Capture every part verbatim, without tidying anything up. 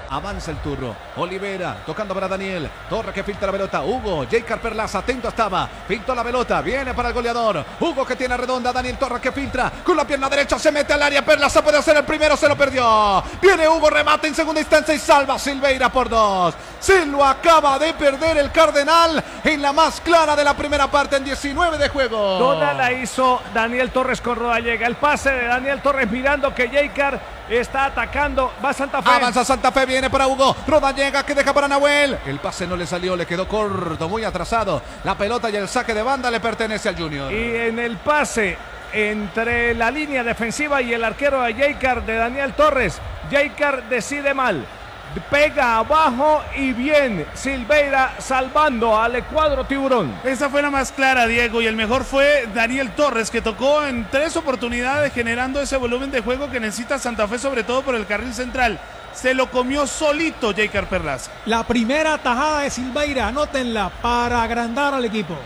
Avanza el turno. Olivera tocando para Daniel Torres que filtra la pelota. Hugo, Jeicar Perlaza, atento estaba. Filtró la pelota, viene para el goleador. Hugo que tiene redonda. Daniel Torres que filtra con la pierna derecha. Se mete al área. Perlaza puede hacer el primero. Se lo perdió. Viene Hugo, remate en segunda instancia y salva Silveira por dos. Se lo acaba de perder el Cardenal en la más clara de la primera parte en diecinueve de juego. Toda la hizo Daniel Torres con Rodallega. El pase de Daniel Torres mirando que Jeicar está atacando. Va Santa Fe. Avanza Santa Fe, viene para Hugo. Rodallega que deja para Nahuel. El pase no le salió, le quedó corto, muy atrasado. La pelota y el saque de banda le pertenece al Junior. Y en el pase entre la línea defensiva y el arquero de Jeicar de Daniel Torres, Jeicar decide mal. Pega abajo y bien Silveira salvando al cuadro tiburón. Esa fue la más clara, Diego, y el mejor fue Daniel Torres, que tocó en tres oportunidades generando ese volumen de juego que necesita Santa Fe, sobre todo por el carril central. Se lo comió solito Jeicar Perlaza. La primera tajada de Silveira, anótenla, para agrandar al equipo.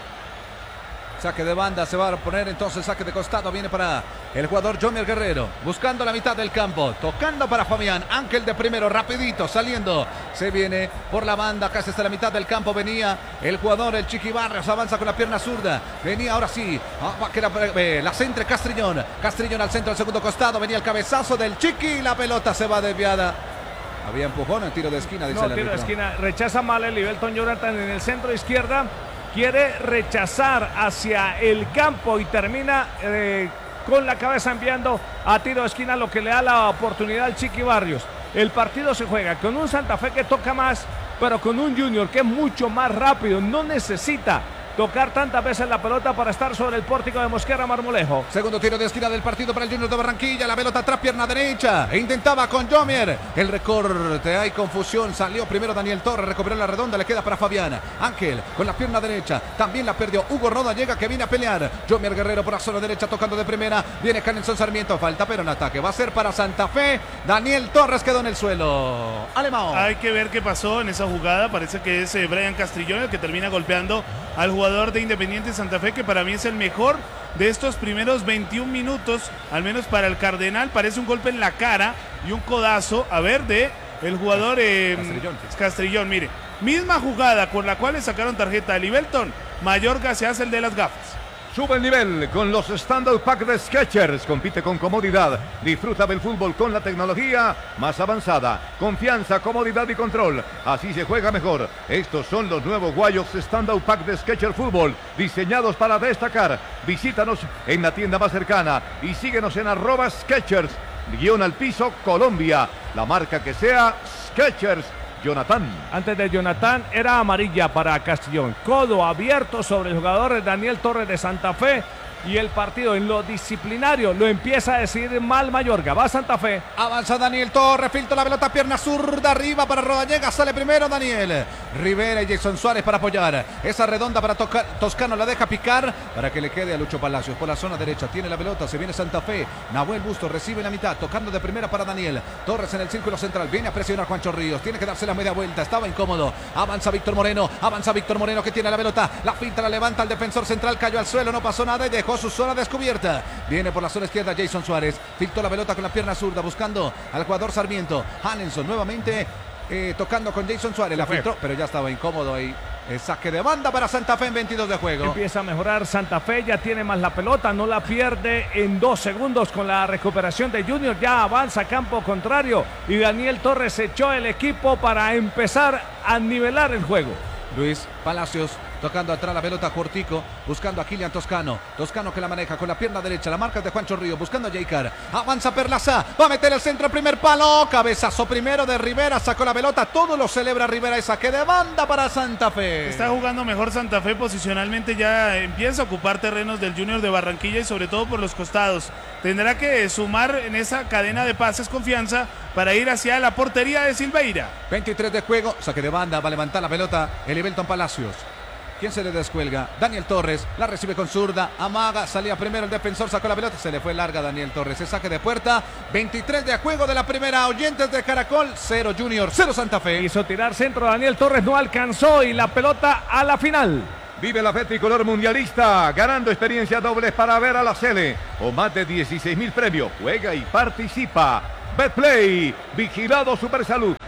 Saque de banda, se va a poner entonces saque de costado, viene para el jugador Jomier Guerrero, buscando la mitad del campo, tocando para Fabián, Ángel de primero, rapidito, saliendo, se viene por la banda, casi hasta la mitad del campo, venía el jugador, el Chiqui Barrios, avanza con la pierna zurda, venía ahora sí, ah, que la, eh, la centre Castrillón, Castrillón al centro del segundo costado, venía el cabezazo del Chiqui y la pelota se va desviada. Había empujón en tiro de esquina, dice no, el tiro árbitro. de esquina, rechaza mal el Libelton Jonathan en el centro izquierda. Quiere rechazar hacia el campo y termina eh, con la cabeza enviando a tiro de esquina, lo que le da la oportunidad al Chiqui Barrios. El partido se juega con un Santa Fe que toca más, pero con un Junior que es mucho más rápido. No necesita tocar tantas veces la pelota para estar sobre el pórtico de Mosquera Marmolejo. Segundo tiro de esquina del partido para el Junior de Barranquilla. La pelota atrás, pierna derecha. E intentaba con Jomier. El recorte, hay confusión. Salió primero Daniel Torres, recuperó la redonda, le queda para Fabián. Ángel con la pierna derecha. También la perdió Hugo Rodallega, que viene a pelear. Jomier Guerrero por la zona derecha tocando de primera. Viene Canelson Sarmiento. Falta pero en ataque. Va a ser para Santa Fe. Daniel Torres quedó en el suelo. Alemão. Hay que ver qué pasó en esa jugada. Parece que es eh, Brian Castrillón el que termina golpeando al jugador de Independiente Santa Fe, que para mí es el mejor de estos primeros veintiún minutos, al menos para el Cardenal. Parece un golpe en la cara y un codazo, a ver, de el jugador eh, Castrillón. Castrillón, mire, misma jugada con la cual le sacaron tarjeta a Libelton. Mayorga se hace el de las gafas. Sube el nivel con los Standard Pack de Skechers. Compite con comodidad. Disfruta del fútbol con la tecnología más avanzada. Confianza, comodidad y control. Así se juega mejor. Estos son los nuevos guayos Standard Pack de Skechers Fútbol, diseñados para destacar. Visítanos en la tienda más cercana y síguenos en arroba Skechers, guión al piso Colombia. La marca que sea, Skechers. Jonathan. Antes de Jonathan era amarilla para Castrillón. Codo abierto sobre el jugador Daniel Torres de Santa Fe. Y el partido en lo disciplinario lo empieza a decidir mal Mayorga. Va Santa Fe. Avanza Daniel Torres, filtra la pelota, pierna zurda arriba para Rodallega. Sale primero Daniel Rivera y Jason Suárez para apoyar. Esa redonda para tocar, Toscano la deja picar para que le quede a Lucho Palacios. Por la zona derecha tiene la pelota, se viene Santa Fe. Nahuel Bustos recibe la mitad, tocando de primera para Daniel Torres en el círculo central. Viene a presionar Juancho Ríos, tiene que darse la media vuelta, estaba incómodo. Avanza Víctor Moreno, avanza Víctor Moreno que tiene la pelota. La filtra, la levanta al defensor central, cayó al suelo, no pasó nada y dejó su zona descubierta. Viene por la zona izquierda Jason Suárez, filtró la pelota con la pierna zurda buscando al jugador Sarmiento. Hanenson nuevamente eh, tocando con Jason Suárez, la filtró pero ya estaba incómodo ahí. El saque de banda para Santa Fe en veintidós de juego. Empieza a mejorar Santa Fe, ya tiene más la pelota, no la pierde en dos segundos con la recuperación de Junior. Ya avanza a campo contrario y Daniel Torres echó el equipo para empezar a nivelar el juego. Luis Palacios tocando atrás la pelota, Cortico buscando a Kilian Toscano. Toscano que la maneja con la pierna derecha, la marca de Juancho Río buscando a Jeicar. Avanza Perlaza, va a meter el centro, primer palo, cabezazo primero de Rivera, sacó la pelota, todo lo celebra Rivera y saque de banda para Santa Fe. Está jugando mejor Santa Fe posicionalmente, ya empieza a ocupar terrenos del Junior de Barranquilla y sobre todo por los costados. Tendrá que sumar en esa cadena de pases confianza para ir hacia la portería de Silveira. veintitrés de juego, saque de banda, va a levantar la pelota el Libelton Palacios. ¿Quién se le descuelga? Daniel Torres, la recibe con zurda, amaga, salía primero el defensor, sacó la pelota, se le fue larga a Daniel Torres, el saque de puerta, veintitrés de juego de la primera, oyentes de Caracol, cero Junior, cero Santa Fe. Hizo tirar centro, Daniel Torres no alcanzó y la pelota a la final. Vive la fe tricolor mundialista, ganando experiencia dobles para ver a la Sele, o más de dieciséis mil premios, juega y participa. Betplay, vigilado Supersalud.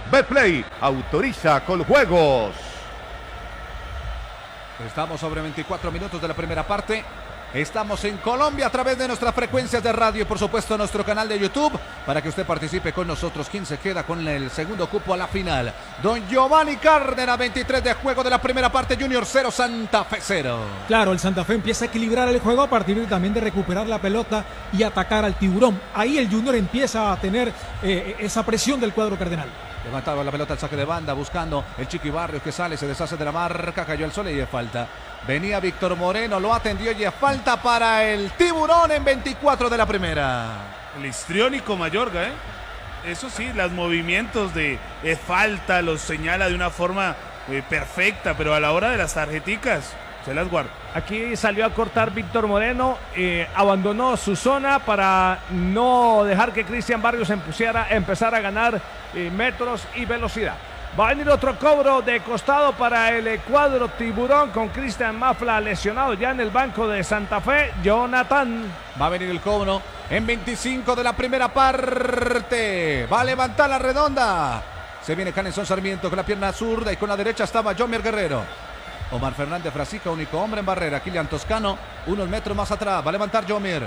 Betplay autoriza con juegos. Estamos sobre veinticuatro minutos de la primera parte. Estamos en Colombia a través de nuestras frecuencias de radio y por supuesto nuestro canal de YouTube para que usted participe con nosotros. ¿Quién se queda con el segundo cupo a la final? Don Giovanni Cárdenas, veintitrés de juego de la primera parte, Junior cero, Santa Fe cero. Claro, el Santa Fe empieza a equilibrar el juego a partir de, también de recuperar la pelota y atacar al tiburón. Ahí el Junior empieza a tener eh, esa presión del cuadro cardenal. Levantaba la pelota al saque de banda buscando el Chiqui Barrios que sale, se deshace de la marca, cayó al sol y es falta. Venía Víctor Moreno, lo atendió y es falta para el tiburón en veinticuatro de la primera. El histriónico Mayorga, ¿eh? Eso sí, los movimientos de es falta los señala de una forma eh, perfecta, pero a la hora de las tarjeticas se las guarda. Aquí salió a cortar Víctor Moreno, eh, abandonó su zona para no dejar que Cristian Barrios empusiera, empezara a ganar eh, metros y velocidad. Va a venir otro cobro de costado para el cuadro tiburón con Cristian Mafla lesionado ya en el banco de Santa Fe. Jonathan. Va a venir el cobro en veinticinco de la primera parte. Va a levantar la redonda. Se viene Canelson Sarmiento con la pierna zurda y con la derecha estaba Jomier Guerrero. Omar Fernández Frasica, único hombre en barrera. Kilian Toscano, unos metros más atrás. Va a levantar Jomier.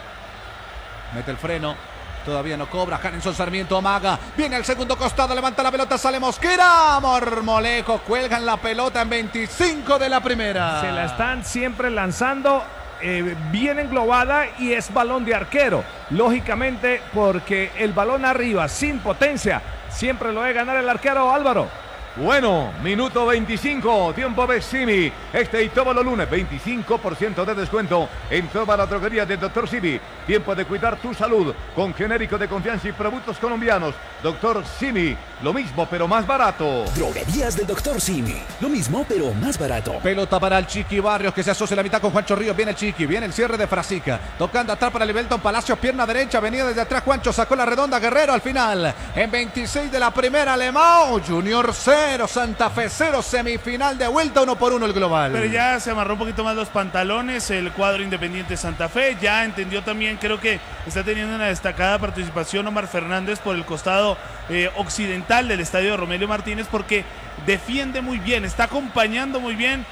Mete el freno. Todavía no cobra. Canelson Sarmiento amaga. Viene el segundo costado. Levanta la pelota. Sale Mosquera. Mormolejo. Cuelgan la pelota en veinticinco de la primera. Se la están siempre lanzando. Eh, bien englobada y es balón de arquero. Lógicamente porque el balón arriba sin potencia siempre lo debe ganar el arquero Álvaro. Bueno, minuto veinticinco, tiempo de Simi. Este y todos los lunes, veinticinco por ciento de descuento en toda la droguería de Doctor Simi. Tiempo de cuidar tu salud con genérico de confianza y productos colombianos. Doctor Simi, lo mismo pero más barato. Droguerías del Doctor Simi, lo mismo pero más barato. Pelota para el Chiqui Barrios que se asocia la mitad con Juancho Ríos. Viene el Chiqui, viene el cierre de Frasica. Tocando atrás para Libelton Palacios, pierna derecha. Venía desde atrás Juancho, sacó la redonda Guerrero al final. En veintiséis de la primera, Alemão, Junior cero, Santa Fe cero, semifinal de vuelta, uno por uno el global. Pero ya se amarró un poquito más los pantalones el cuadro Independiente Santa Fe. Ya entendió también, creo que está teniendo una destacada participación Omar Fernández por el costado eh, occidental del estadio de Romelio Martínez, porque defiende muy bien, está acompañando muy bien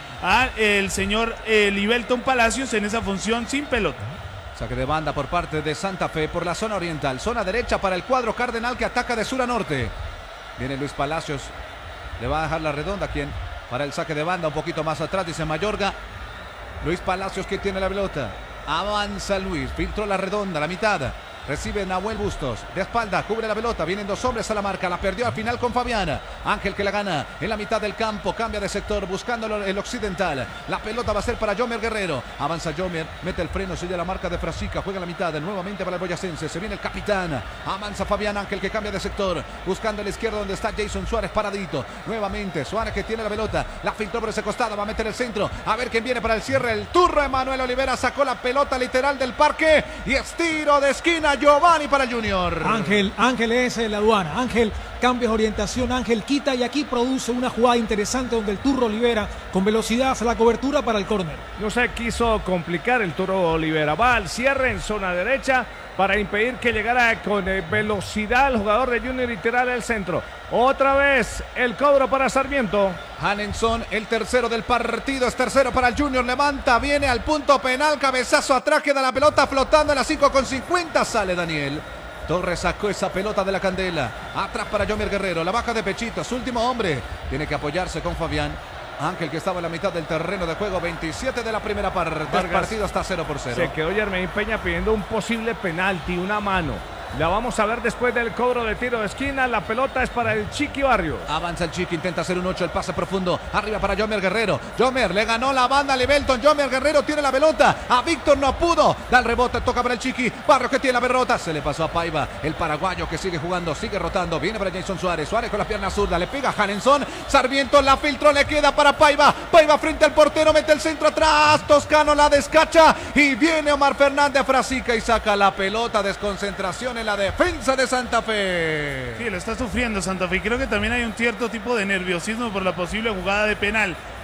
al señor eh, Libelton Palacios en esa función sin pelota. Saque de banda por parte de Santa Fe por la zona oriental. Zona derecha para el cuadro cardenal que ataca de sur a norte. Viene Luis Palacios. Le va a dejar la redonda. ¿Quién? Para el saque de banda un poquito más atrás, dice Mayorga. Luis Palacios que tiene la pelota. Avanza Luis. Filtró la redonda, la mitad. Recibe Nahuel Bustos, de espalda, cubre la pelota, vienen dos hombres a la marca, la perdió al final con Fabián. Ángel que la gana en la mitad del campo, cambia de sector, buscando el occidental. La pelota va a ser para Jomier Guerrero. Avanza Jomier, mete el freno, sigue la marca de Frasica, juega la mitad, nuevamente para el boyacense. Se viene el capitán, avanza Fabián Ángel que cambia de sector, buscando a la izquierda donde está Jason Suárez paradito. Nuevamente Suárez que tiene la pelota, la filtró por ese costado, va a meter el centro. A ver quién viene para el cierre, el turro Emanuel Olivera sacó la pelota literal del parque y es tiro de esquina. Giovanni para el Junior. Ángel, Ángel es la aduana. Ángel cambia de orientación, Ángel quita y aquí produce una jugada interesante donde el Turro Olivera con velocidad hace la cobertura para el córner. No se quiso complicar el Turro Olivera. Va al cierre en zona derecha para impedir que llegara con velocidad el jugador de Junior y tirar el centro. Otra vez el cobro para Sarmiento. Hanenson, el tercero del partido, es tercero para el Junior, levanta, viene al punto penal, cabezazo atrás, queda la pelota flotando en las cinco con cincuenta, sale Daniel. Torres sacó esa pelota de la candela, atrás para Jomier Guerrero, la baja de pechito, su último hombre, tiene que apoyarse con Fabián. Ángel que estaba en la mitad del terreno de juego, veintisiete de la primera parte, el partido está cero por cero. Se quedó Yermain Peña pidiendo un posible penalti, una mano. La vamos a ver después del cobro de tiro de esquina. La pelota es para el Chiqui Barrios. Avanza el Chiqui, intenta hacer un ocho, el pase profundo. Arriba para Jomier Guerrero. Jomier le ganó la banda a Libelton. Jomier Guerrero tiene la pelota. A Víctor no pudo. Da el rebote, toca para el Chiqui. Barrios que tiene la pelota. Se le pasó a Paiva. El paraguayo que sigue jugando, sigue rotando. Viene para Jason Suárez. Suárez con la pierna zurda. Le pega a Hanenson. Sarmiento la filtró, le queda para Paiva. Paiva frente al portero, mete el centro atrás. Toscano la descacha. Y viene Omar Fernández Frasica y saca la pelota. Desconcentración en la defensa de Santa Fe. Sí, lo está sufriendo Santa Fe. Creo que también hay un cierto tipo de nerviosismo por la posible jugada de penal.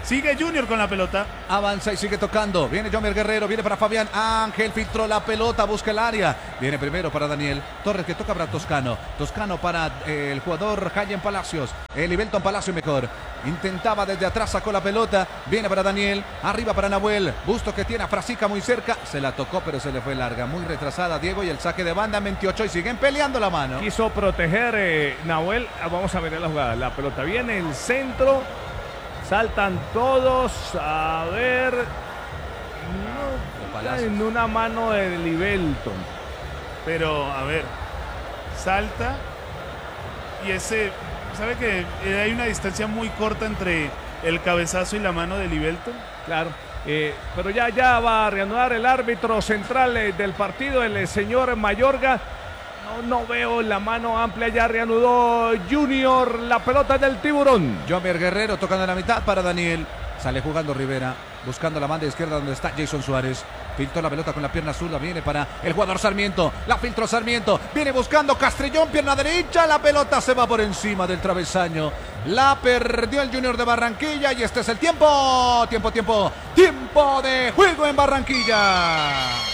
Sigue Junior con la pelota. Avanza y sigue tocando. Viene Jomer Guerrero, viene para Fabián Ángel, filtró la pelota, busca el área. Viene primero para Daniel Torres, que toca para Toscano. Toscano para eh, el jugador Jayen Palacios. El Ibelton Palacio mejor. Intentaba desde atrás, sacó la pelota. Viene para Daniel, arriba para Nahuel. Busto que tiene a Frasica muy cerca. Se la tocó, pero se le fue larga. Muy retrasada Diego y el saque de banda veintiocho y siguen peleando la mano. Quiso proteger eh, Nahuel. Vamos a ver la jugada. La pelota viene el centro. Saltan todos. A ver. No, en una mano de Ibelton. Pero, a ver. Salta. Y ese. ¿Sabe que hay una distancia muy corta entre el cabezazo y la mano de Ibelton? Claro. Eh, pero ya, ya va a reanudar el árbitro central eh, del partido, el eh, señor Mayorga. No, no veo la mano amplia, ya reanudó Junior, la pelota del Tiburón. Jomer Guerrero tocando en la mitad para Daniel. Sale jugando Rivera, buscando la banda izquierda donde está Jason Suárez. Filtró la pelota con la pierna zurda, viene para el jugador Sarmiento. La filtró Sarmiento, viene buscando Castrillón, pierna derecha. La pelota se va por encima del travesaño. La perdió el Junior de Barranquilla y este es el tiempo. Tiempo, tiempo, tiempo de juego en Barranquilla.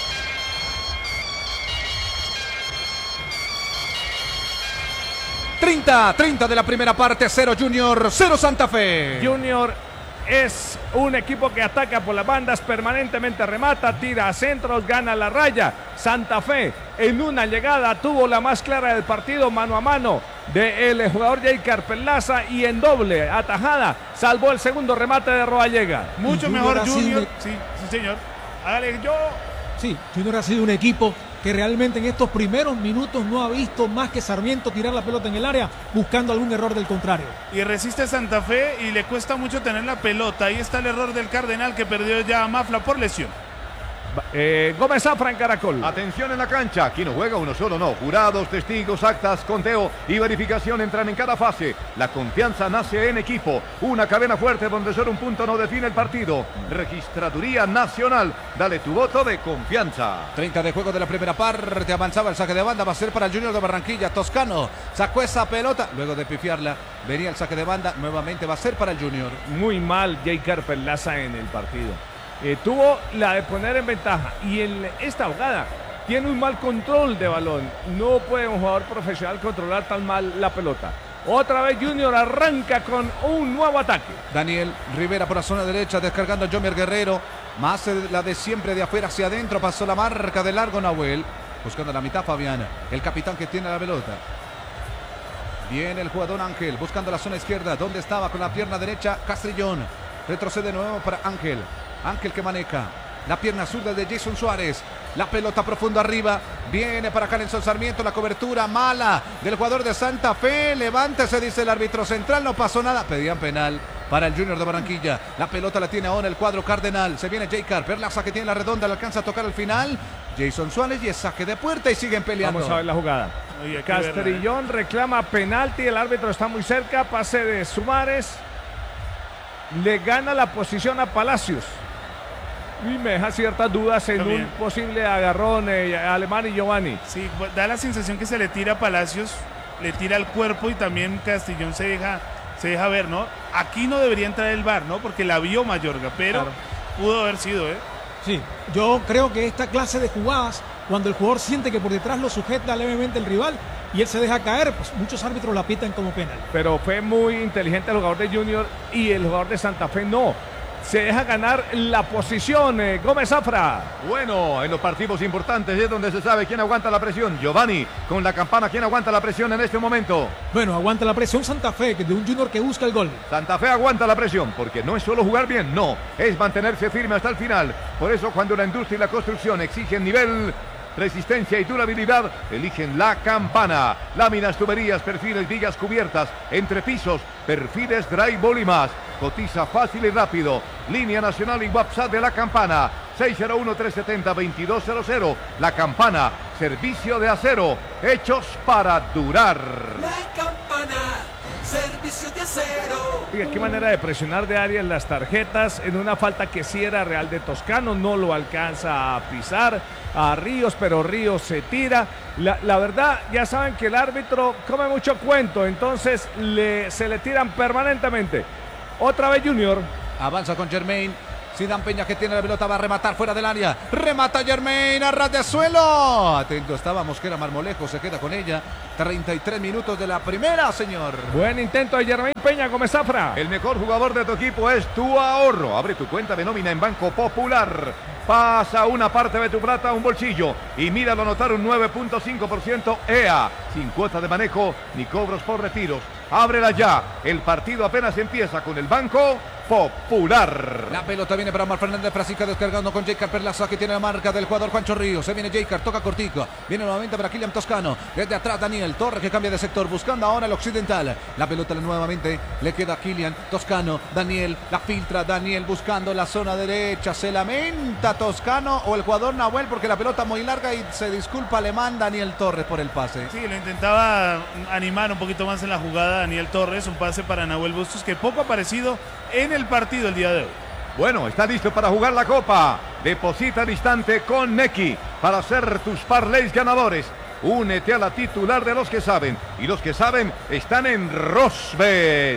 treinta, treinta de la primera parte, cero Junior, cero Santa Fe. Junior es un equipo que ataca por las bandas, permanentemente remata, tira a centros, gana la raya. Santa Fe en una llegada tuvo la más clara del partido, mano a mano del jugador Jeicar Perlaza, y en doble atajada salvó el segundo remate de Rodallega. Mucho mejor Junior. Sí, sí señor. Hágale yo. Sí, Junior ha sido un equipo que realmente en estos primeros minutos no ha visto más que Sarmiento tirar la pelota en el área buscando algún error del contrario. Y resiste Santa Fe y le cuesta mucho tener la pelota. Ahí está el error del Cardenal, que perdió ya a Mafla por lesión. Eh, Gómez Zafra en Caracol. Atención en la cancha, aquí no juega uno solo, no. Jurados, testigos, actas, conteo y verificación entran en cada fase. La confianza nace en equipo. Una cadena fuerte donde solo un punto no define el partido. Registraduría Nacional, dale tu voto de confianza. treinta de juego de la primera parte, avanzaba el saque de banda, va a ser para el Junior de Barranquilla. Toscano sacó esa pelota, luego de pifiarla, venía el saque de banda, nuevamente va a ser para el Junior. Muy mal Jeicar Perlaza en el partido. Eh, tuvo la de poner en ventaja y en esta jugada tiene un mal control de balón. No puede un jugador profesional controlar tan mal la pelota. Otra vez Junior arranca con un nuevo ataque. Daniel Rivera por la zona derecha, descargando a Jomer Guerrero. Más la de siempre, de afuera hacia adentro. Pasó la marca de largo Nahuel. Buscando la mitad Fabián, el capitán que tiene la pelota. Viene el jugador Ángel, buscando la zona izquierda. Donde estaba con la pierna derecha Castrillón. Retrocede de nuevo para Ángel. Ángel que maneja la pierna zurda de Jason Suárez. La pelota profunda arriba. Viene para Calenson Sarmiento. La cobertura mala del jugador de Santa Fe. Levántese, dice el árbitro central. No pasó nada. Pedían penal para el Junior de Barranquilla. La pelota la tiene ahora el cuadro Cardenal. Se viene Jeicar Perlaza, que tiene la redonda. Le alcanza a tocar al final. Jason Suárez y es saque de puerta y siguen peleando. Vamos a ver la jugada. Oye, Castrillón verla, ¿eh? Reclama penalti. El árbitro está muy cerca. Pase de Suárez. Le gana la posición a Palacios. Y me deja ciertas dudas en También. un posible agarrón eh, Alemán y Giovanni. Sí, da la sensación que se le tira a Palacios, le tira al cuerpo y también Castrillón se deja, se deja ver, ¿no? Aquí no debería entrar el V A R, ¿no? Porque la vio Mayorga, pero claro, pudo haber sido, ¿eh? Sí, yo creo que esta clase de jugadas, cuando el jugador siente que por detrás lo sujeta levemente el rival y él se deja caer, pues muchos árbitros la pitan como penal. Pero fue muy inteligente el jugador de Junior y el jugador de Santa Fe no. Se deja ganar la posición eh, Gómez Zafra. Bueno, en los partidos importantes es donde se sabe quién aguanta la presión. Giovanni, con la campana, ¿quién aguanta la presión en este momento? Bueno, aguanta la presión Santa Fe, que de un Junior que busca el gol. Santa Fe aguanta la presión, porque no es solo jugar bien, no, es mantenerse firme hasta el final. Por eso cuando la industria y la construcción exigen nivel, resistencia y durabilidad, eligen la campana. Láminas, tuberías, perfiles, vigas cubiertas, entrepisos, perfiles, drywall y más. Cotiza fácil y rápido. Línea nacional y WhatsApp de la campana. seis cero uno, tres siete cero, dos dos cero cero. La campana, servicio de acero, hechos para durar. La campana, servicio de acero. Oiga, qué manera de presionar de Arias las tarjetas en una falta que sí era real de Toscano. No lo alcanza a pisar a Ríos, pero Ríos se tira. La, la verdad, ya saben que el árbitro come mucho cuento, entonces le, se le tiran permanentemente. Otra vez Junior. Avanza con Germain. Zidane Peña que tiene la pelota, va a rematar fuera del área. Remata Germain a ras de suelo. Atento estaba Mosquera Marmolejo, se queda con ella. treinta y tres minutos de la primera, señor. Buen intento de Germain Peña, Gómez Zafra. El mejor jugador de tu equipo es tu ahorro. Abre tu cuenta de nómina en Banco Popular. Pasa una parte de tu plata a un bolsillo y míralo anotar un nueve punto cinco por ciento E A. Sin cuota de manejo ni cobros por retiros. Ábrela ya. El partido apenas empieza con el Banco Popular. La pelota viene para Omar Fernández Frasica descargando con Jeicar Perlaza que tiene la marca del jugador Juancho Ríos. Se viene Jeicar, toca cortico. Viene nuevamente para Kylian Toscano. Desde atrás Daniel Torres que cambia de sector buscando ahora el occidental. La pelota nuevamente le queda a Kylian Toscano. Daniel la filtra. Daniel buscando la zona derecha. Se lamenta Toscano o el jugador Nahuel porque la pelota muy larga y se disculpa alemán Daniel Torres por el pase. Sí, lo intentaba animar un poquito más en la jugada Daniel Torres. Un pase para Nahuel Bustos que poco ha aparecido en el partido el día de hoy. Bueno, está listo para jugar la Copa. Deposita al instante con Nequi para hacer tus parlays ganadores. Únete a la titular de los que saben. Y los que saben están en Rosbet.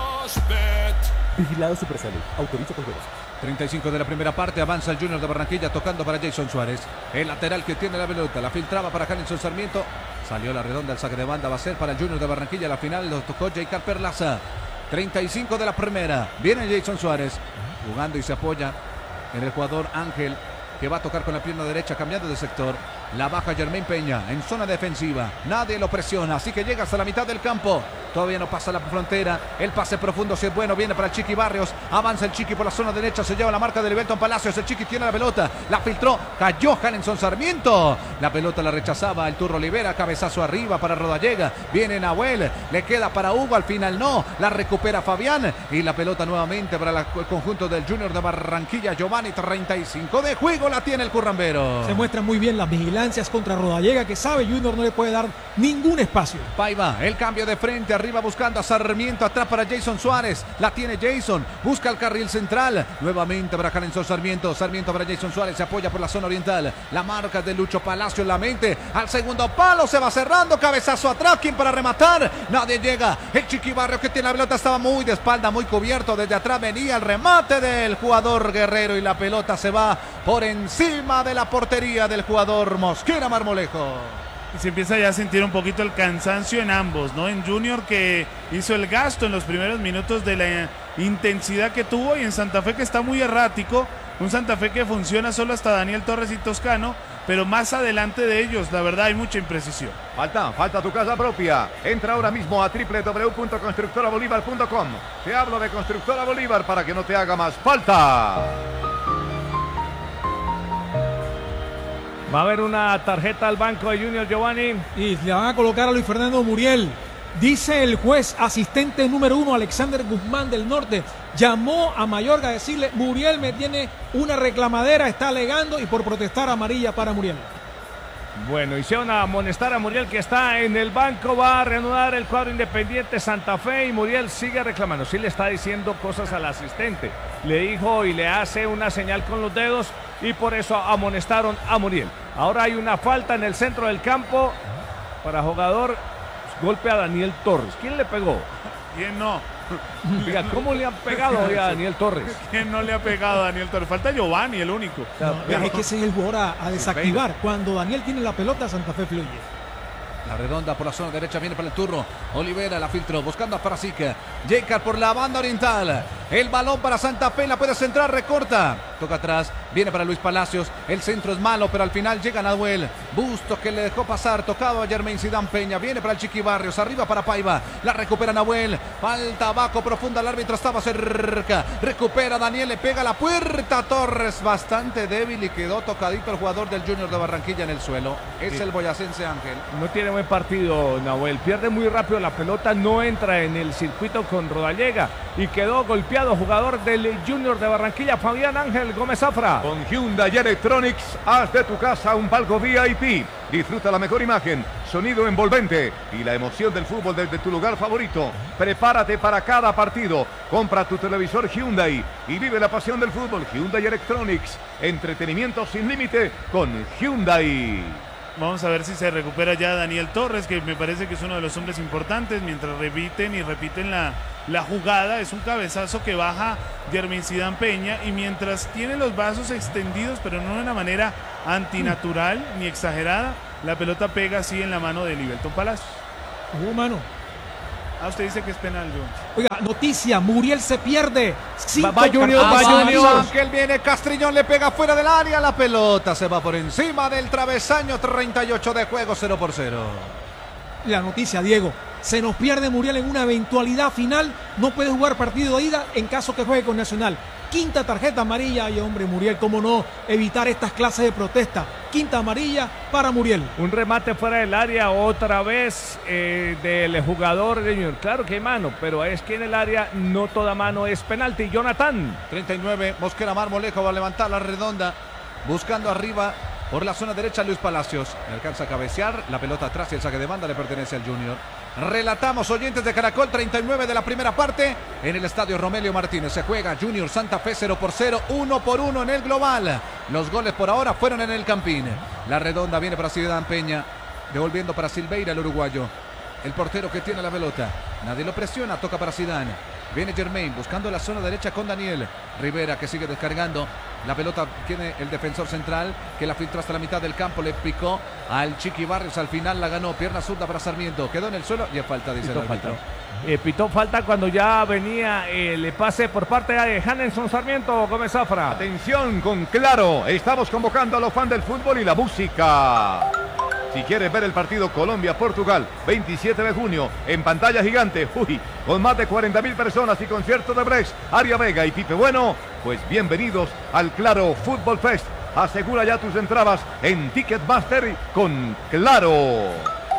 Rosbet. Vigilado Supersalud. Autoriza con juegos. treinta y cinco de la primera parte, avanza el Junior de Barranquilla tocando para Jason Suárez. El lateral que tiene la pelota, la filtraba para Jalinson Sarmiento. Salió la redonda, el saque de banda va a ser para el Junior de Barranquilla. La final lo tocó Jeicar Perlaza. treinta y cinco de la primera. Viene Jason Suárez jugando y se apoya en el jugador Ángel que va a tocar con la pierna derecha cambiando de sector. La baja Germain Peña en zona defensiva. Nadie lo presiona, así que llega hasta la mitad del campo. Todavía no pasa la frontera. El pase profundo, si es bueno, viene para el Chiqui Barrios. Avanza el Chiqui por la zona derecha. Se lleva la marca de Libelton Palacios. El Chiqui tiene la pelota. La filtró. Cayó Jalinson Sarmiento. La pelota la rechazaba el Turro Olivera. Cabezazo arriba para Rodallega. Viene Nahuel. Le queda para Hugo. Al final no. La recupera Fabián. Y la pelota nuevamente para la, el conjunto del Junior de Barranquilla. Giovanni, treinta y cinco de juego. La tiene el currambero. Se muestran muy bien las vigilancias contra Rodallega, que sabe Junior no le puede dar ningún espacio. Paiva, el cambio de frente, arriba buscando a Sarmiento, atrás para Jason Suárez, la tiene Jason, busca el carril central, nuevamente para Jalinson Sarmiento, Sarmiento para Jason Suárez, se apoya por la zona oriental, la marca de Lucho Palacio en la mente, al segundo palo, se va cerrando, cabezazo atrás, ¿quién para rematar? Nadie llega, el Chiqui Barrio que tiene la pelota estaba muy de espalda, muy cubierto, desde atrás venía el remate del jugador Guerrero y la pelota se va por encima de la portería del jugador Mosquera Marmolejo. Y se empieza ya a sentir un poquito el cansancio en ambos, ¿no? En Junior que hizo el gasto en los primeros minutos de la intensidad que tuvo y en Santa Fe que está muy errático. Un Santa Fe que funciona solo hasta Daniel Torres y Toscano, pero más adelante de ellos, la verdad, hay mucha imprecisión. Falta, falta tu casa propia. Entra ahora mismo a w w w punto constructora bolívar punto com. Te hablo de Constructora Bolívar para que no te haga más falta. Va a haber una tarjeta al banco de Junior, Giovanni. Y le van a colocar a Luis Fernando Muriel. Dice el juez asistente número uno, Alexander Guzmán del Norte. Llamó a Mayorga a decirle, Muriel me tiene una reclamadera, está alegando y por protestar amarilla para Muriel. Bueno, hicieron a amonestar a Muriel que está en el banco, va a reanudar el cuadro Independiente Santa Fe y Muriel sigue reclamando. Sí le está diciendo cosas al asistente. Le dijo y le hace una señal con los dedos y por eso amonestaron a Muriel. Ahora hay una falta en el centro del campo para jugador, golpe a Daniel Torres. ¿Quién le pegó? ¿Quién no? Diga, ¿cómo le han pegado hoy a Daniel Torres? ¿Quién no le ha pegado a Daniel Torres? Falta Giovanni, el único. No, es que ese es el jugador a, a desactivar. Cuando Daniel tiene la pelota, Santa Fe fluye. La redonda por la zona derecha viene para el turno. Olivera la filtró buscando a Frasica. Jeicar por la banda oriental. El balón para Santa Fe, la puede centrar, recorta. Toca atrás, viene para Luis Palacios. El centro es malo, pero al final llega Nahuel. Bustos que le dejó pasar, tocado a Germain Zidane Peña. Viene para el Chiqui Barrios, arriba para Paiva. La recupera Nahuel. Falta abajo, profunda, el árbitro estaba cerca. Recupera Daniel, le pega a la puerta. Torres bastante débil y quedó tocadito el jugador del Junior de Barranquilla en el suelo. Es sí. El boyacense Ángel. No tiene buen partido Nahuel, pierde muy rápido la pelota, no entra en el circuito con Rodallega y quedó golpeado jugador del Junior de Barranquilla, Fabián Ángel Gómez Zafra. Con Hyundai Electronics, haz de tu casa un palco V I P. Disfruta la mejor imagen, sonido envolvente y la emoción del fútbol desde tu lugar favorito. Prepárate para cada partido. Compra tu televisor Hyundai y vive la pasión del fútbol. Hyundai Electronics, entretenimiento sin límite con Hyundai. Vamos a ver si se recupera ya Daniel Torres, que me parece que es uno de los hombres importantes, mientras repiten y repiten la la jugada. Es un cabezazo que baja Yermin Peña y mientras tiene los brazos extendidos, pero no de una manera antinatural ni exagerada, la pelota pega así en la mano de Livelton Palacios. Hubo mano. Ah, usted dice que es penal, John. Oiga, noticia, Muriel se pierde. Va, va Junior, va Junior. Ángel viene, Castrillón le pega fuera del área, la pelota se va por encima del travesaño, treinta y ocho de juego, cero por cero. La noticia, Diego, se nos pierde Muriel en una eventualidad final, no puede jugar partido de ida en caso que juegue con Nacional. Quinta tarjeta amarilla y hombre, Muriel, cómo no evitar estas clases de protesta. Quinta amarilla para Muriel. Un remate fuera del área otra vez eh, del jugador de Junior. Claro que hay mano, pero es que en el área no toda mano es penalti. Jonathan. treinta y nueve, Mosquera Marmolejo va a levantar la redonda, buscando arriba por la zona derecha Luis Palacios. Le alcanza a cabecear, la pelota atrás y el saque de banda le pertenece al Junior. Relatamos, oyentes de Caracol, treinta y nueve de la primera parte en el estadio Romelio Martínez. Se juega Junior Santa Fe cero por cero, uno por uno en el global. Los goles por ahora fueron en el Campín. La redonda viene para Ciudad Peña, devolviendo para Silveira el uruguayo. El portero que tiene la pelota, nadie lo presiona, toca para Zidane. Viene Germain buscando la zona derecha con Daniel Rivera, que sigue descargando. La pelota tiene el defensor central, que la filtró hasta la mitad del campo, le picó al Chiqui Barrios, al final la ganó, pierna zurda para Sarmiento, quedó en el suelo y es falta, dice el árbitro. Eh, pitó falta cuando ya venía el pase por parte de Hanenson Sarmiento. Gómez Zafra. Atención con Claro, estamos convocando a los fans del fútbol y la música. Si quieres ver el partido Colombia-Portugal, veintisiete de junio, en pantalla gigante, uy, con más de cuarenta mil personas y concierto de Brex, Aria Vega y Pipe Bueno, pues bienvenidos al Claro Fútbol Fest. Asegura ya tus entradas en Ticketmaster con Claro.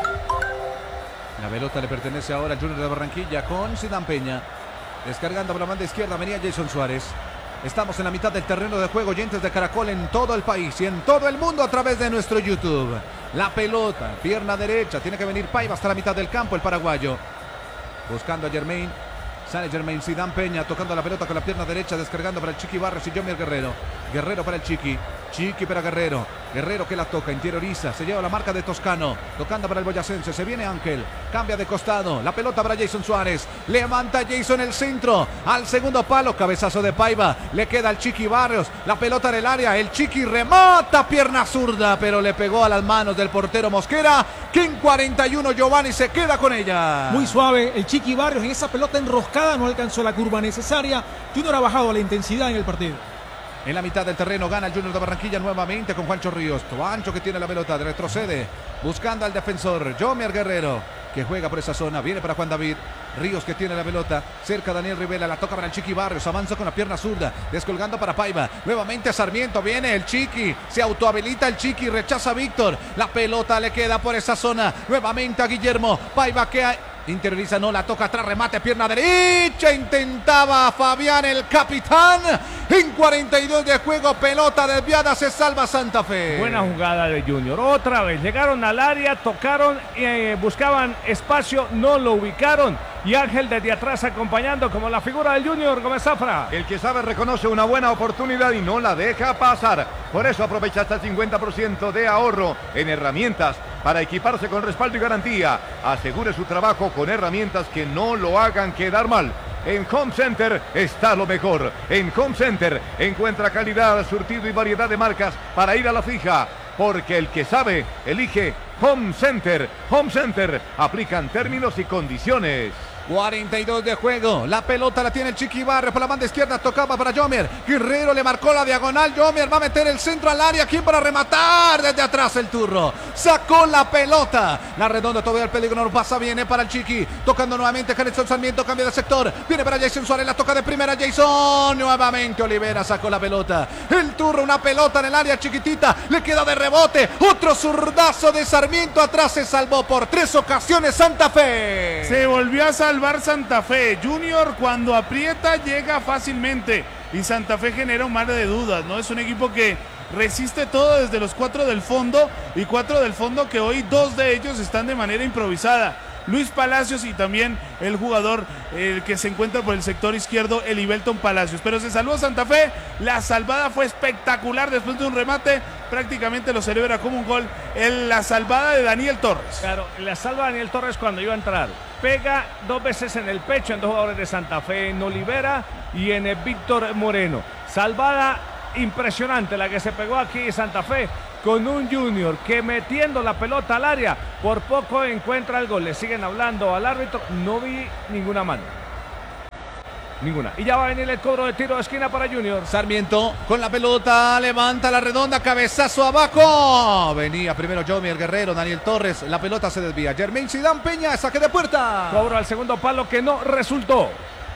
La pelota le pertenece ahora al Junior de Barranquilla con Zidane Peña. Descargando por la banda izquierda venía Jason Suárez. Estamos en la mitad del terreno de juego, oyentes de Caracol en todo el país y en todo el mundo a través de nuestro YouTube. La pelota, pierna derecha, tiene que venir Paiva hasta la mitad del campo, el paraguayo. Buscando a Germain, sale Germain, Zidane Peña tocando la pelota con la pierna derecha, descargando para el Chiqui Barrios y Jomier Guerrero. Guerrero para el Chiqui, Chiqui para Guerrero. Guerrero que la toca, interioriza, se lleva la marca de Toscano, tocando para el boyacense, se viene Ángel, cambia de costado, la pelota para Jason Suárez, levanta Jason el centro, al segundo palo, cabezazo de Paiva, le queda al Chiqui Barrios, la pelota en el área, el Chiqui remata, pierna zurda, pero le pegó a las manos del portero Mosquera, que en cuarenta y uno Giovanni se queda con ella. Muy suave, el Chiqui Barrios en esa pelota enroscada no alcanzó la curva necesaria, Junior ha bajado la intensidad en el partido. En la mitad del terreno gana el Junior de Barranquilla nuevamente con Juancho Ríos. Juancho que tiene la pelota, retrocede, buscando al defensor Jomier Guerrero, que juega por esa zona, viene para Juan David. Ríos que tiene la pelota, cerca Daniel Rivera, la toca para el Chiqui Barrios, avanza con la pierna zurda, descolgando para Paiva, nuevamente Sarmiento, viene el Chiqui, se autohabilita el Chiqui, rechaza a Víctor, la pelota le queda por esa zona, nuevamente a Guillermo, Paiva que hay... Interioriza, no, la toca atrás, remate, pierna derecha, intentaba Fabián el capitán, en cuarenta y dos de juego, pelota desviada, se salva Santa Fe. Buena jugada de Junior, otra vez, llegaron al área, tocaron, eh, buscaban espacio, no lo ubicaron, y Ángel desde atrás acompañando como la figura del Junior, Gómez Zafra. El que sabe reconoce una buena oportunidad y no la deja pasar, por eso aprovecha hasta el cincuenta por ciento de ahorro en herramientas para equiparse con respaldo y garantía. Asegure su trabajo con herramientas que no lo hagan quedar mal. En Home Center está lo mejor. En Home Center encuentra calidad, surtido y variedad de marcas para ir a la fija. Porque el que sabe, elige Home Center. Home Center. Aplican términos y condiciones. cuarenta y dos de juego, la pelota la tiene el Chiqui Barrios por la banda izquierda, tocaba para Jomier, Guerrero le marcó la diagonal, Jomier va a meter el centro al área, ¿quién para rematar? Desde atrás el turro, sacó la pelota, la redonda todavía el peligro no pasa, viene para el Chiqui, tocando nuevamente Hanenson Sarmiento, cambia de sector, viene para Jason Suárez, la toca de primera Jason, nuevamente Olivera sacó la pelota, el turro, una pelota en el área chiquitita, le queda de rebote, otro zurdazo de Sarmiento, atrás se salvó por tres ocasiones Santa Fe. Se volvió a salvar Santa Fe. Junior cuando aprieta llega fácilmente y Santa Fe genera un mar de dudas, ¿no? Es un equipo que resiste todo desde los cuatro del fondo y cuatro del fondo que hoy dos de ellos están de manera improvisada. Luis Palacios y también el jugador el que se encuentra por el sector izquierdo, el Livelton Palacios. Pero se salvó Santa Fe, la salvada fue espectacular después de un remate, prácticamente lo celebra como un gol, en la salvada de Daniel Torres. Claro, la salva Daniel Torres cuando iba a entrar. pega dos veces en el pecho en dos jugadores de Santa Fe, en Olivera y en el Víctor Moreno. Salvada impresionante la que se pegó aquí Santa Fe con un Junior que metiendo la pelota al área por poco encuentra el gol. Le siguen hablando al árbitro, no vi ninguna mano. Ninguna. Y ya va a venir el cobro de tiro de esquina para Junior. Sarmiento con la pelota, levanta la redonda, cabezazo abajo. Venía primero Jomier Guerrero, Daniel Torres, la pelota se desvía. Jermaine Zidane Peña, saque de puerta. Cobro al segundo palo que no resultó.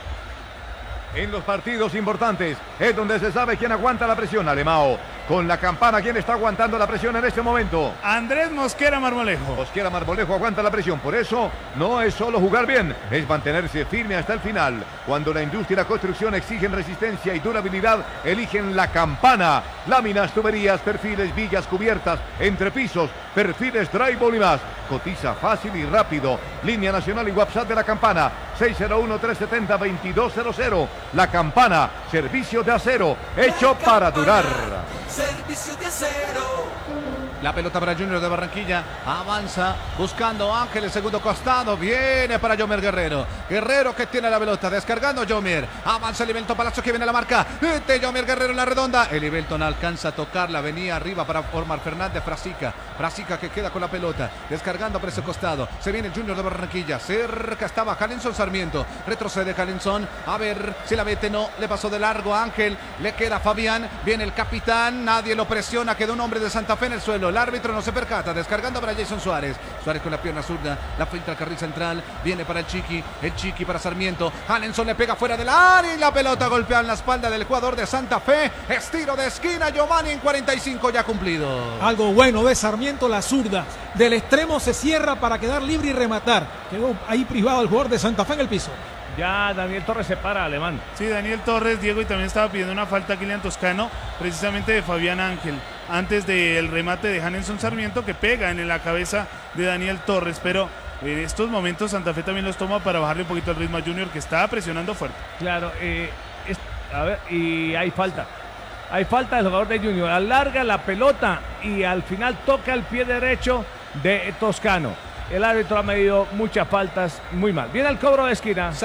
En los partidos importantes es donde se sabe quién aguanta la presión, Alemao. Con la campana, ¿quién está aguantando la presión en este momento? Andrés Mosquera Marmolejo. Mosquera Marmolejo aguanta la presión, por eso no es solo jugar bien, es mantenerse firme hasta el final. Cuando la industria y la construcción exigen resistencia y durabilidad, eligen la campana. Láminas, tuberías, perfiles, villas, cubiertas, entrepisos, perfiles, drywall y más. Cotiza fácil y rápido. Línea nacional y WhatsApp de la campana, seis cero uno, tres siete cero, dos dos cero cero. La campana, servicio de acero, hecho para durar. Servicio de acero. La pelota para Junior de Barranquilla. Avanza buscando Ángel, el segundo costado. Viene para Jomier Guerrero. Guerrero que tiene la pelota. Descargando Jomier. Avanza Elivelton Palacio que viene a la marca. De Jomier Guerrero en la redonda. Elivelton alcanza a tocarla. Venía arriba para Omar Fernández. Frasica. Frasica que queda con la pelota. Descargando por ese costado. Se viene el Junior de Barranquilla. Cerca estaba Jalenson Sarmiento. Retrocede Jalenson. A ver si la mete. No. Le pasó de largo a Ángel. Le queda Fabián. Viene el capitán. Nadie lo presiona. Quedó un hombre de Santa Fe en el suelo. El árbitro no se percata, descargando para Jason Suárez. Suárez con la pierna zurda, la filtra al carril central, viene para el Chiqui, el Chiqui para Sarmiento. Jalenson le pega fuera del área y la pelota golpea en la espalda del jugador de Santa Fe. Estiro de esquina, Giovanni en cuarenta y cinco ya cumplido. Algo bueno de Sarmiento, la zurda. Del extremo se cierra para quedar libre y rematar. Quedó ahí privado el jugador de Santa Fe en el piso. Ya Daniel Torres se para, Alemán. Sí, Daniel Torres, Diego, y también estaba pidiendo una falta a Kylian Toscano, precisamente de Fabián Ángel, antes del remate de Jalenson Sarmiento, que pega en la cabeza de Daniel Torres, pero en estos momentos Santa Fe también los toma para bajarle un poquito el ritmo a Junior, que estaba presionando fuerte. Claro, eh, es, a ver, y hay falta. Hay falta del jugador de Junior, alarga la pelota y al final toca el pie derecho de Toscano. El árbitro ha medido muchas faltas, muy mal. Viene el cobro de esquina.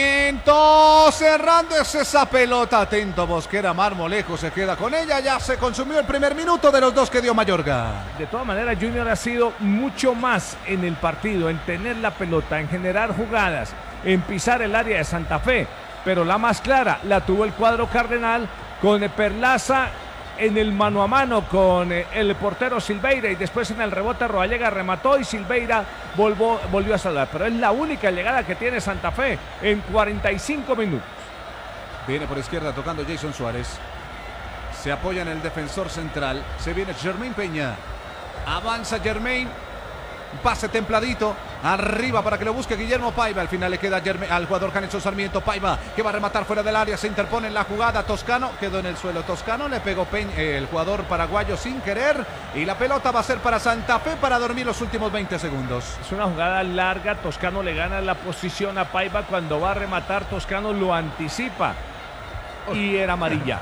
Sarmiento cerrando esa pelota. Atento Mosquera Marmolejo se queda con ella. Ya se consumió el primer minuto de los dos que dio Mayorga. De todas maneras, Junior ha sido mucho más en el partido, en tener la pelota, en generar jugadas, en pisar el área de Santa Fe. Pero la más clara la tuvo el cuadro cardenal con Perlaza en el mano a mano con el portero Silveira y después en el rebote Rodallega remató y Silveira volvió, volvió a salvar. Pero es la única llegada que tiene Santa Fe en cuarenta y cinco minutos. Viene por izquierda tocando Jason Suárez. Se apoya en el defensor central. Se viene Jermaine Peña. Avanza Jermaine. Pase templadito. Arriba para que lo busque Guillermo Paiva. Al final le queda Jermaine, al jugador Jalenson Sarmiento. Paiva que va a rematar fuera del área. Se interpone en la jugada. Toscano quedó en el suelo. Toscano le pegó Peña, eh, el jugador paraguayo sin querer. Y la pelota va a ser para Santa Fe para dormir los últimos veinte segundos. Es una jugada larga. Toscano le gana la posición a Paiva. Cuando va a rematar, Toscano lo anticipa. Y era amarilla.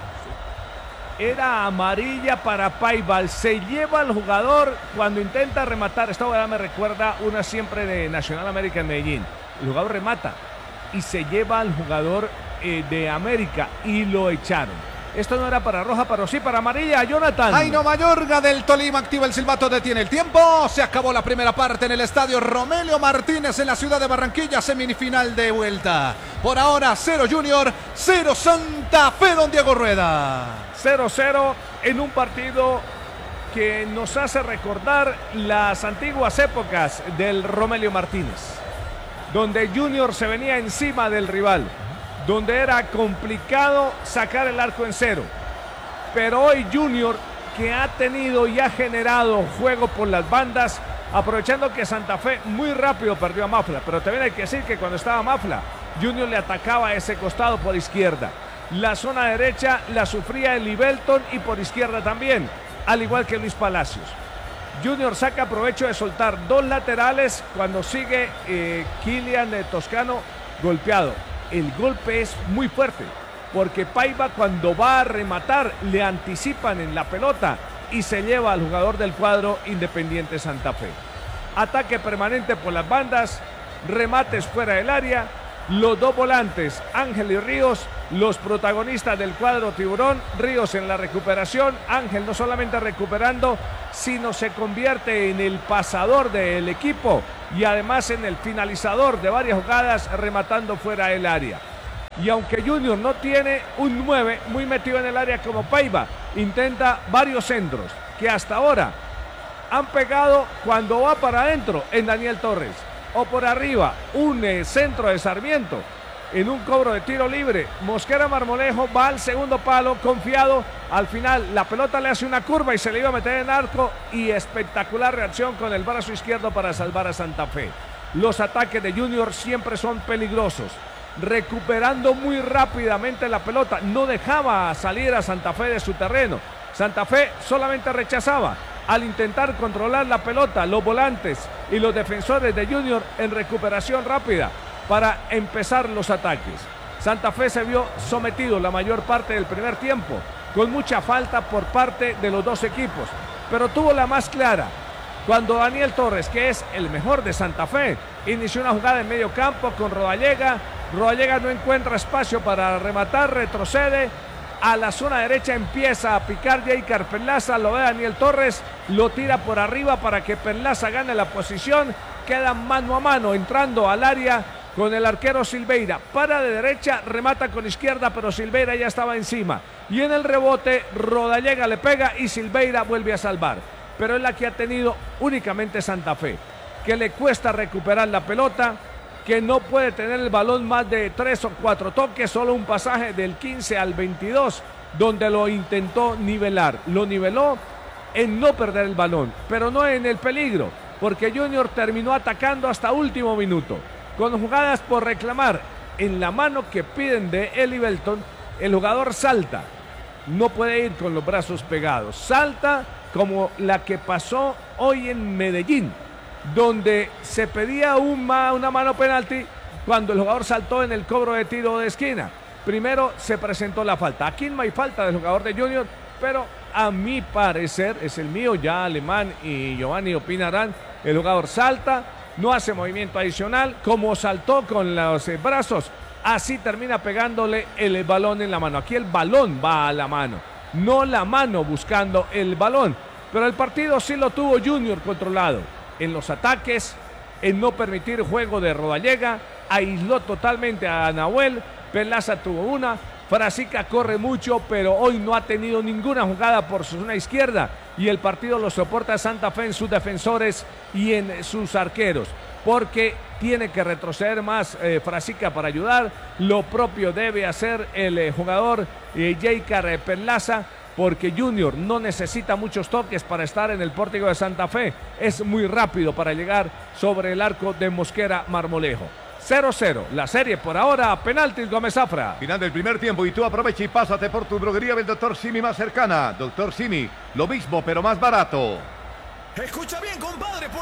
Era amarilla para Paiva. Se lleva al jugador cuando intenta rematar. Esta jugada me recuerda una siempre de Nacional América en Medellín. El jugador remata y se lleva al jugador eh, de América y lo echaron. Esto no era para roja, pero sí para amarilla. Jonathan. Jairo Mayorga del Tolima activa el silbato, detiene el tiempo. Se acabó la primera parte en el estadio Romelio Martínez en la ciudad de Barranquilla. Semifinal de vuelta. Por ahora cero Junior, cero Santa Fe, don Diego Rueda. cero cero en un partido que nos hace recordar las antiguas épocas del Romelio Martínez, donde Junior se venía encima del rival, donde era complicado sacar el arco en cero. Pero hoy Junior, que ha tenido y ha generado juego por las bandas, aprovechando que Santa Fe muy rápido perdió a Mafla, pero también hay que decir que cuando estaba Mafla, Junior le atacaba a ese costado por izquierda. La zona derecha la sufría el Elivelton y por izquierda también, al igual que Luis Palacios. Junior saca provecho de soltar dos laterales cuando sigue eh, Kylian de Toscano golpeado. El golpe es muy fuerte porque Paiva cuando va a rematar le anticipan en la pelota y se lleva al jugador del cuadro Independiente Santa Fe. Ataque permanente por las bandas remates fuera del área. Los dos volantes, Ángel y Ríos, los protagonistas del cuadro tiburón. Ríos en la recuperación, Ángel no solamente recuperando, sino se convierte en el pasador del equipo y además en el finalizador de varias jugadas, rematando fuera del área. Y aunque Junior no tiene un nueve muy metido en el área como Paiva, intenta varios centros que hasta ahora han pegado cuando va para adentro en Daniel Torres. O por arriba, un eh, centro de Sarmiento en un cobro de tiro libre. Mosquera Marmolejo va al segundo palo, confiado. Al final la pelota le hace una curva y se le iba a meter en arco. Y espectacular reacción con el brazo izquierdo para salvar a Santa Fe. Los ataques de Junior siempre son peligrosos. Recuperando muy rápidamente la pelota. No dejaba salir a Santa Fe de su terreno. Santa Fe solamente rechazaba. Al intentar controlar la pelota, los volantes y los defensores de Junior en recuperación rápida para empezar los ataques. Santa Fe se vio sometido la mayor parte del primer tiempo, con mucha falta por parte de los dos equipos, pero tuvo la más clara cuando Daniel Torres, que es el mejor de Santa Fe, inició una jugada en medio campo con Rodallega. Rodallega no encuentra espacio para rematar, retrocede. A la zona derecha empieza a picar Jeicar Perlaza, lo ve Daniel Torres, lo tira por arriba para que Perlaza gane la posición, queda mano a mano entrando al área con el arquero Silveira, para de derecha, remata con izquierda, pero Silveira ya estaba encima, y en el rebote Rodallega le pega y Silveira vuelve a salvar, pero es la que ha tenido únicamente Santa Fe, que le cuesta recuperar la pelota, que no puede tener el balón más de tres o cuatro toques, solo un pasaje del quince al veintidós, donde lo intentó nivelar. Lo niveló en no perder el balón, pero no en el peligro, porque Junior terminó atacando hasta último minuto, con jugadas por reclamar. En la mano que piden de Eli Belton, el jugador salta, no puede ir con los brazos pegados, salta como la que pasó hoy en Medellín, donde se pedía una, una mano penalti cuando el jugador saltó en el cobro de tiro de esquina. Primero se presentó la falta. Aquí no hay falta del jugador de Junior, pero a mi parecer, es el mío, ya Alemán y Giovanni opinarán, el jugador salta, no hace movimiento adicional, como saltó con los eh, brazos, así termina pegándole el balón en la mano. Aquí el balón va a la mano, no la mano buscando el balón, pero el partido sí lo tuvo Junior controlado. En los ataques, en no permitir juego de Rodallega, aisló totalmente a Nahuel, Perlaza tuvo una, Frasica corre mucho, pero hoy no ha tenido ninguna jugada por su zona izquierda y el partido lo soporta Santa Fe en sus defensores y en sus arqueros, porque tiene que retroceder más eh, Frasica para ayudar, lo propio debe hacer el eh, jugador eh, Jeicar Perlaza, porque Junior no necesita muchos toques para estar en el pórtico de Santa Fe. Es muy rápido para llegar sobre el arco de Mosquera Marmolejo. cero cero, la serie por ahora, penaltis Gómez Zafra. Final del primer tiempo y tú aprovecha y pásate por tu droguería del doctor Simi más cercana. doctor Simi, lo mismo pero más barato. Escucha bien, compadre.